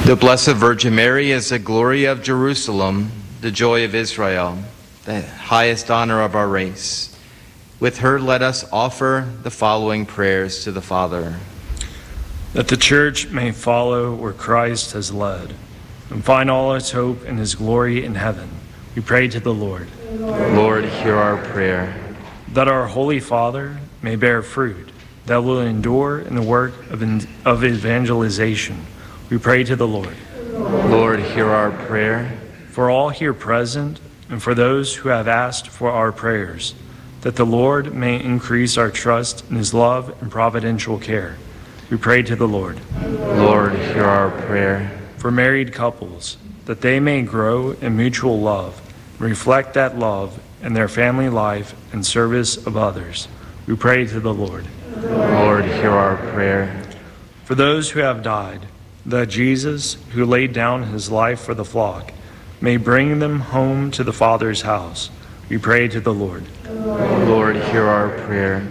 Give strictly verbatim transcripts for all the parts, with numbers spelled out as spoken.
The Blessed Virgin Mary is the glory of Jerusalem, the joy of Israel, the highest honor of our race. With her, let us offer the following prayers to the Father. That the Church may follow where Christ has led and find all its hope in his glory in heaven. We pray to the Lord. Lord, hear our prayer. That our Holy Father may bear fruit that will endure in the work of, of evangelization. We pray to the Lord. Lord, hear our prayer. For all here present and for those who have asked for our prayers, that the Lord may increase our trust in his love and providential care. We pray to the Lord. Lord, hear our prayer. For married couples, that they may grow in mutual love and reflect that love in their family life and service of others. We pray to the Lord. Lord, hear our prayer. For those who have died, that Jesus, who laid down his life for the flock, may bring them home to the Father's house. We pray to the Lord. Lord, hear our prayer.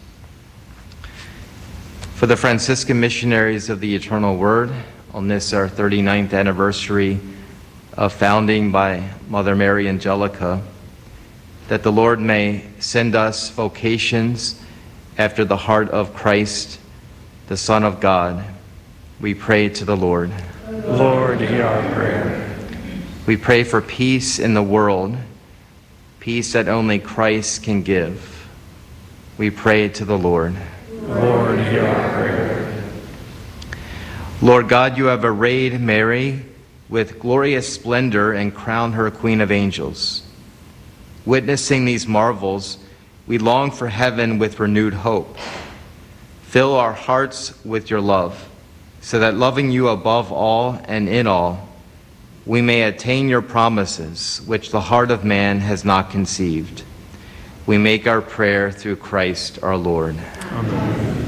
For the Franciscan missionaries of the Eternal Word, on this our thirty-ninth anniversary of founding by Mother Mary Angelica, that the Lord may send us vocations after the heart of Christ, the Son of God. We pray to the Lord. Lord, hear our prayer. We pray for peace in the world, peace that only Christ can give. We pray to the Lord. Lord, hear our prayer. Lord God, you have arrayed Mary with glorious splendor and crowned her Queen of Angels. Witnessing these marvels, we long for heaven with renewed hope. Fill our hearts with your love, so that loving you above all and in all, we may attain your promises, which the heart of man has not conceived. We make our prayer through Christ our Lord. Amen.